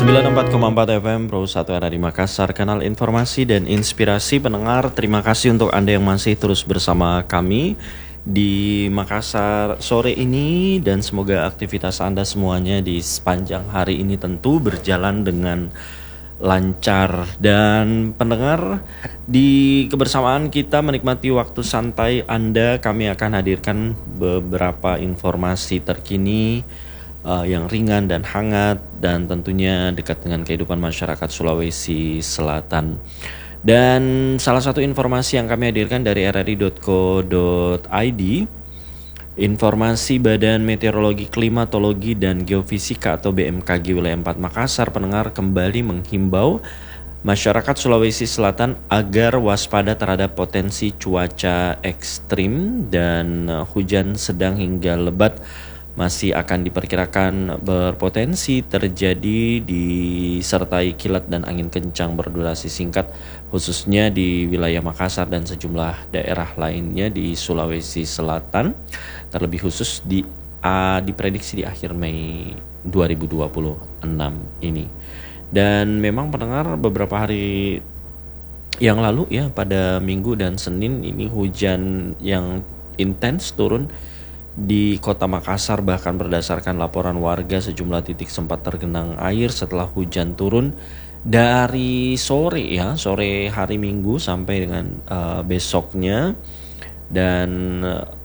94,4 FM Pro 1 era di Makassar, kanal informasi dan inspirasi pendengar. Terima kasih untuk Anda yang masih terus bersama kami di Makassar sore ini, dan semoga aktivitas Anda semuanya di sepanjang hari ini tentu berjalan dengan lancar. Dan pendengar, di kebersamaan kita menikmati waktu santai Anda, kami akan hadirkan beberapa informasi terkini yang ringan dan hangat, dan tentunya dekat dengan kehidupan masyarakat Sulawesi Selatan. Dan salah satu informasi yang kami hadirkan dari rri.co.id, informasi Badan Meteorologi, Klimatologi, dan Geofisika atau BMKG Wilayah 4 Makassar, pendengar, kembali menghimbau masyarakat Sulawesi Selatan agar waspada terhadap potensi cuaca ekstrim dan hujan sedang hingga lebat masih akan diperkirakan berpotensi terjadi, disertai kilat dan angin kencang berdurasi singkat, khususnya di wilayah Makassar dan sejumlah daerah lainnya di Sulawesi Selatan, terlebih khusus diprediksi di akhir Mei 2026 ini. Dan memang pendengar, beberapa hari yang lalu ya, pada Minggu dan Senin ini hujan yang intens turun di kota Makassar. Bahkan berdasarkan laporan warga, sejumlah titik sempat tergenang air setelah hujan turun dari sore hari Minggu sampai dengan besoknya. Dan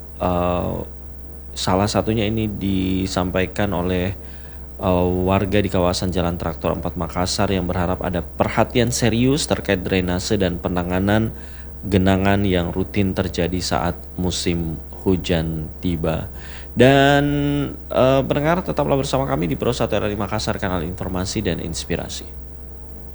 salah satunya ini disampaikan oleh warga di kawasan Jalan Traktor 4 Makassar yang berharap ada perhatian serius terkait drainase dan penanganan genangan yang rutin terjadi saat musim hujan tiba. Dan pendengar, tetaplah bersama kami di Pro 1 RRI Makassar, kanal informasi dan inspirasi.